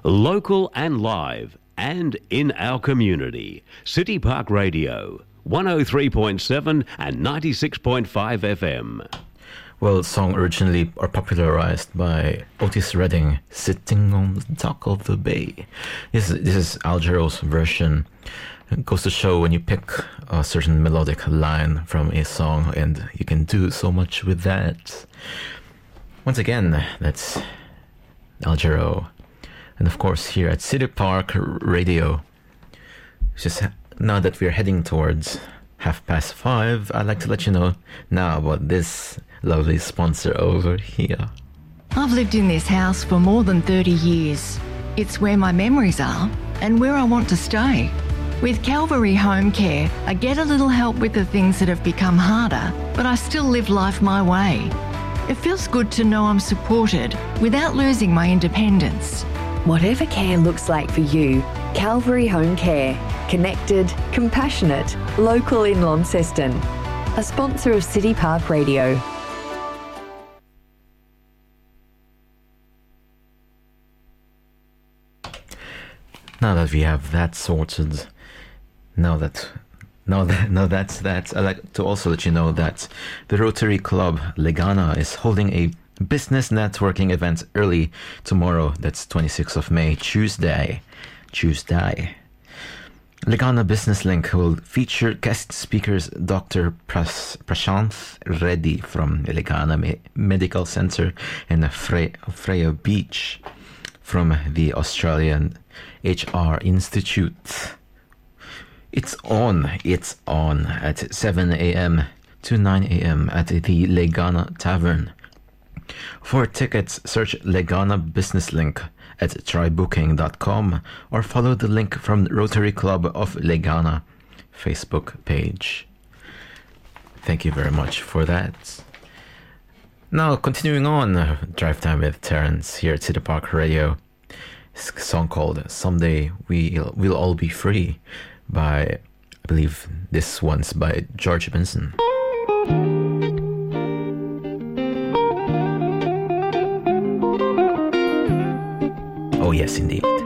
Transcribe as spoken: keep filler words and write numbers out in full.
Local and live and in our community. City Park Radio, one oh three point seven and ninety-six point five F M. Well, song originally or popularized by Otis Redding, Sitting on the Dock of the Bay. This is, this is Al Jarreau's version. It goes to show when you pick a certain melodic line from a song, and you can do so much with that. Once again, that's Al Jarreau. And of course, here at City Park Radio, just now that we're heading towards half past five, I'd like to let you know now about this lovely sponsor over here. I've lived in this house for more than thirty years. It's where my memories are and where I want to stay. With Calvary Home Care, I get a little help with the things that have become harder, but I still live life my way. It feels good to know I'm supported without losing my independence. Whatever care looks like for you, Calvary Home Care. Connected, compassionate, local in Launceston. A sponsor of City Park Radio. Now that we have that sorted, now that now that now that's that, I'd like to also let you know that the Rotary Club Legana is holding a business networking event early tomorrow. That's twenty-sixth of May, Tuesday. Tuesday. Legana Business Link will feature guest speakers Doctor Pras- Prashanth Reddy from Legana Me- Medical Center in Fre- Freya Beach, from the Australian H R Institute. It's on, it's on at seven a.m. to nine a.m. at the Legana Tavern. For tickets, search Legana Business Link at try booking dot com or follow the link from the Rotary Club of Legana Facebook page. Thank you very much for that. Now, continuing on, uh, Drive Time with Terrence here at City Park Radio. It's a song called Someday We'll, we'll All Be Free by, I believe this one's by George Benson. Oh yes, indeed.